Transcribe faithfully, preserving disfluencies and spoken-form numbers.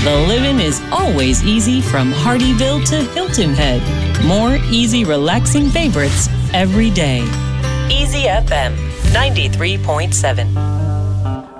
The living is always easy from Hardyville to Hilton Head. More easy, relaxing favorites every day. Easy F M ninety-three point seven.